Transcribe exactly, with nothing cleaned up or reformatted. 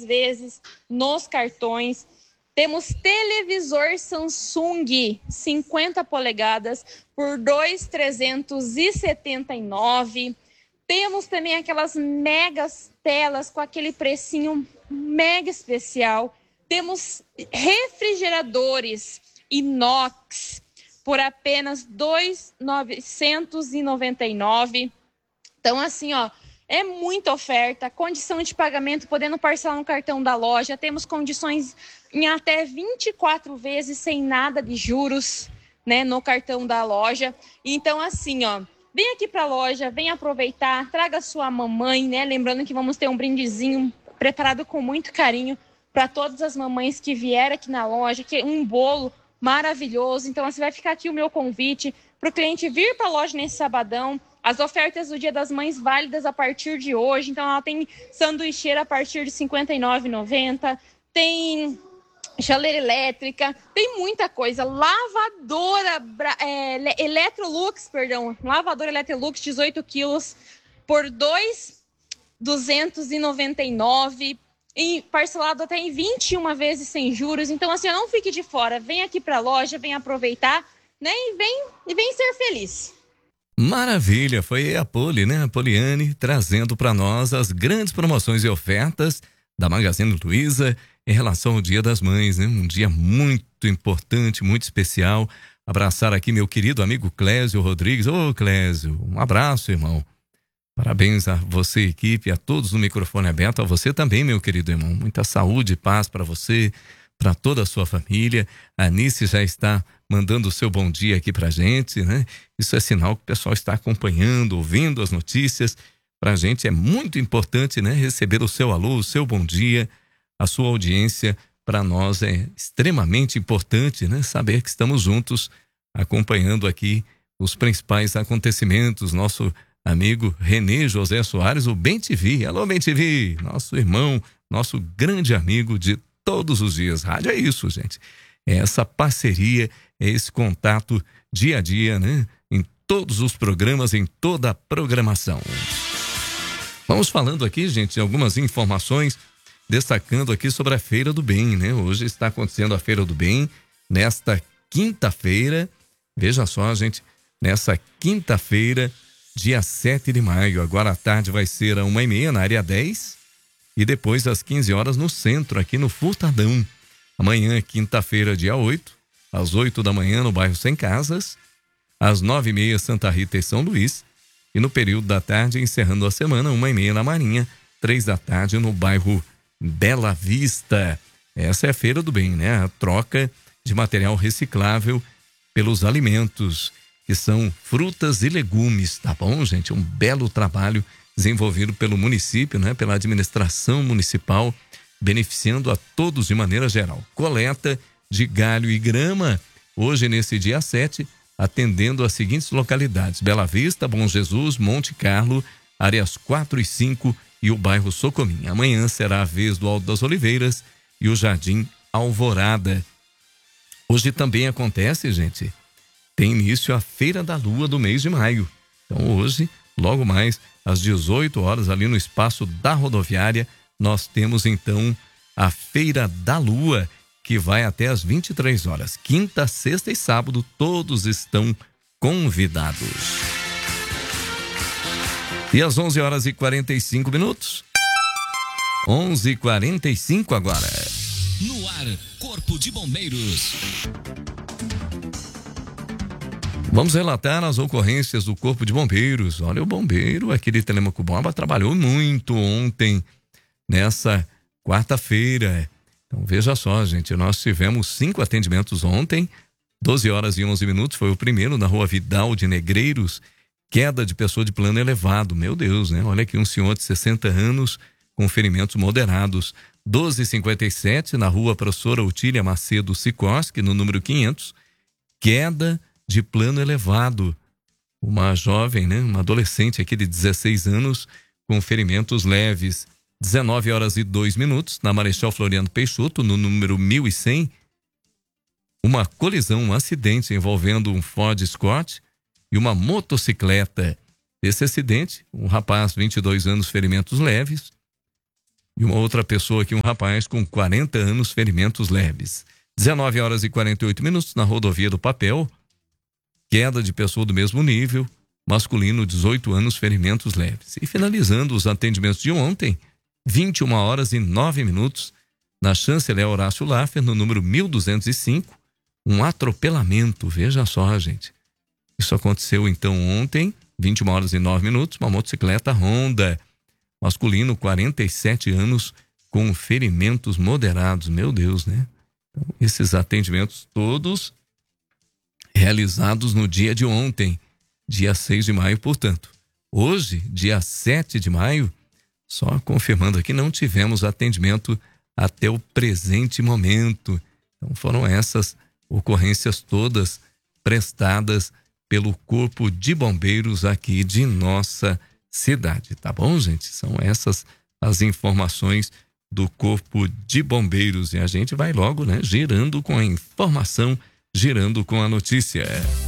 vezes nos cartões. Temos televisor Samsung cinquenta polegadas por dois mil trezentos e setenta e nove reais. Temos também aquelas megas telas com aquele precinho mega especial. Temos refrigeradores inox por apenas dois mil novecentos e noventa e nove reais. Então, assim, ó, é muita oferta, condição de pagamento, podendo parcelar no cartão da loja. Temos condições em até vinte e quatro vezes sem nada de juros, né, no cartão da loja. Então, assim, ó, vem aqui para a loja, vem aproveitar, traga sua mamãe, né? Lembrando que vamos ter um brindezinho preparado com muito carinho para todas as mamães que vierem aqui na loja, que é um bolo maravilhoso. Então, assim, vai ficar aqui o meu convite para o cliente vir para a loja nesse sabadão. As ofertas do Dia das Mães válidas a partir de hoje. Então, ela tem sanduicheira a partir de cinquenta e nove reais e noventa centavos. Tem chaleira elétrica, tem muita coisa. Lavadora é, Electrolux, perdão. Lavadora Electrolux, dezoito quilos, por dois mil duzentos e noventa e nove reais. E parcelado até em vinte e uma vezes sem juros. Então, assim, não fique de fora. Vem aqui para a loja, vem aproveitar, né? E vem, e vem ser feliz. Maravilha, foi a Poli, né? A Poliane trazendo para nós as grandes promoções e ofertas da Magazine Luiza em relação ao Dia das Mães, né? Um dia muito importante, muito especial. Abraçar aqui meu querido amigo Clésio Rodrigues. Ô, Clésio, um abraço, irmão. Parabéns a você, equipe, a todos no microfone aberto, a você também, meu querido irmão. Muita saúde e paz para você, para toda a sua família. A Anice já está mandando o seu bom dia aqui pra gente, né? Isso é sinal que o pessoal está acompanhando, ouvindo as notícias. Pra gente é muito importante, né? Receber o seu alô, o seu bom dia, a sua audiência. Para nós é extremamente importante, né? Saber que estamos juntos, acompanhando aqui os principais acontecimentos. Nosso amigo Renê José Soares, o Bem T V. Alô, Bem T V, nosso irmão, nosso grande amigo de todos os dias. Rádio é isso, gente. É essa parceria, é esse contato dia a dia, né? Em todos os programas, em toda a programação. Vamos falando aqui, gente, algumas informações, destacando aqui sobre a Feira do Bem, né? Hoje está acontecendo a Feira do Bem, nesta quinta-feira. Veja só, gente, nessa quinta-feira, dia sete de maio. Agora à tarde vai ser a uma e meia na área dez e depois às quinze horas no centro, aqui no Furtadão. Amanhã, quinta-feira, dia oito, às oito da manhã no bairro Sem Casas, às nove e meia Santa Rita e São Luís, e no período da tarde, encerrando a semana, uma e meia na Marinha, três da tarde no bairro Bela Vista. Essa é a Feira do Bem, né? A troca de material reciclável pelos alimentos, que são frutas e legumes, tá bom, gente? Um belo trabalho desenvolvido pelo município, né? Pela administração municipal, beneficiando a todos de maneira geral. Coleta de galho e grama, hoje nesse dia sete, atendendo as seguintes localidades: Bela Vista, Bom Jesus, Monte Carlo, áreas quatro e cinco e o bairro Socomim. Amanhã será a vez do Alto das Oliveiras e o Jardim Alvorada. Hoje também acontece, gente, tem início a Feira da Lua do mês de maio. Então hoje, logo mais às dezoito horas, ali no espaço da rodoviária, nós temos então a Feira da Lua, que vai até às vinte e três horas. Quinta, sexta e sábado, todos estão convidados. E às onze horas e quarenta e cinco minutos. onze e quarenta e cinco agora. No ar, Corpo de Bombeiros. Vamos relatar as ocorrências do Corpo de Bombeiros. Olha, o bombeiro aqui de Telemaco Borba trabalhou muito ontem, nessa quarta-feira. Então veja só, gente, nós tivemos cinco atendimentos ontem, doze horas e onze minutos, foi o primeiro na Rua Vidal de Negreiros, queda de pessoa de plano elevado. Meu Deus, né? Olha aqui, um senhor de sessenta anos com ferimentos moderados. doze e cinquenta e sete na Rua Professora Otília Macedo Sikorsky, no número quinhentos, queda de plano elevado. Uma jovem, né? Uma adolescente aqui de dezesseis anos com ferimentos leves. dezenove horas e dois minutos, na Marechal Floriano Peixoto, no número mil e cem, uma colisão, um acidente envolvendo um Ford Escort e uma motocicleta. Esse acidente, um rapaz, vinte e dois anos, ferimentos leves, E uma outra pessoa aqui, um rapaz com quarenta anos, ferimentos leves. dezenove horas e quarenta e oito minutos na rodovia do Papel. Queda de pessoa do mesmo nível, masculino, dezoito anos, ferimentos leves. E finalizando os atendimentos de ontem, vinte e uma horas e nove minutos, na Chanceler Horácio Laffer, no número mil duzentos e cinco, um atropelamento. Veja só, gente. Isso aconteceu então ontem, vinte e uma horas e nove minutos, uma motocicleta Honda, masculino, quarenta e sete anos, com ferimentos moderados. Meu Deus, né? Então, esses atendimentos todos realizados no dia de ontem, dia seis de maio, portanto. Hoje, dia sete de maio, só confirmando aqui, não tivemos atendimento até o presente momento. Então foram essas ocorrências todas prestadas pelo Corpo de Bombeiros aqui de nossa cidade, tá bom, gente? São essas as informações do Corpo de Bombeiros e a gente vai logo, né, girando com a informação, girando com a notícia.